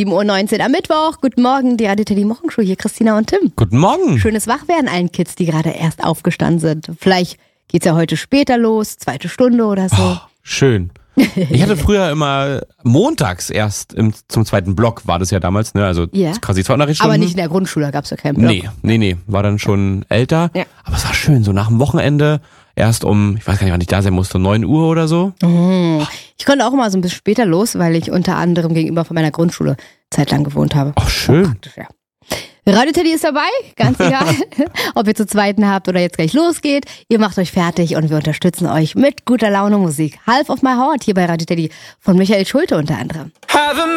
7:19 Uhr am Mittwoch. Guten Morgen, die Radio Teddy Morgenshow. Hier Christina und Tim. Guten Morgen. Schönes Wachwerden allen Kids, die gerade erst aufgestanden sind. Vielleicht geht's ja heute später los, 2. Stunde oder so. Oh, schön. Ich hatte früher immer montags erst zum 2. Block, war das ja damals, ne? Also quasi 2 Unterrichtsstunden. Aber nicht in der Grundschule, gab's ja keinen Block. Nee, war dann schon älter. Ja. Aber es war schön, so nach dem Wochenende, erst ich weiß gar nicht, wann ich da sein musste, 9 Uhr oder so. Ich konnte auch immer so ein bisschen später los, weil ich unter anderem gegenüber von meiner Grundschule zeitlang gewohnt habe. Ach, schön. Ja. Radio Teddy ist dabei, ganz egal, ob ihr zu zweiten habt oder jetzt gleich losgeht. Ihr macht euch fertig und wir unterstützen euch mit guter Laune Musik. Half of my Heart hier bei Radio Teddy von Michael Schulte unter anderem.